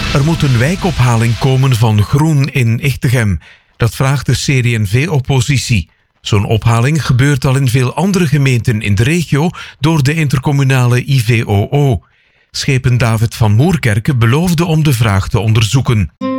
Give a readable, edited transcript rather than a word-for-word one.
Er moet een wijkophaling komen van groen in Echtegem. Dat vraagt de CD&V-oppositie. Zo'n ophaling gebeurt al in veel andere gemeenten in de regio door de intercommunale IVOO. Schepen David van Moerkerke beloofde om de vraag te onderzoeken.